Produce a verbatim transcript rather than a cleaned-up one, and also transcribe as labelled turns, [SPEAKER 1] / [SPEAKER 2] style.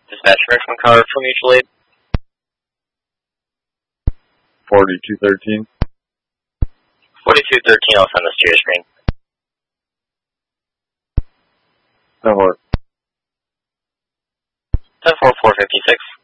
[SPEAKER 1] Dispatch American Car for mutual aid.
[SPEAKER 2] forty-two thirteen.
[SPEAKER 1] forty-two thirteen, I'll send this to your screen.
[SPEAKER 2] ten four.
[SPEAKER 1] ten four four fifty-six.